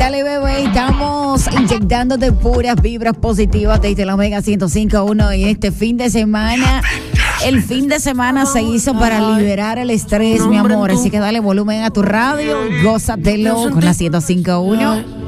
Dale, bebé, estamos inyectándote puras vibras positivas desde la Mega 105.1 y este fin de semana. El fin de semana se hizo para liberar el estrés, mi amor. Así que dale volumen a tu radio y gózatelo con la 105.1.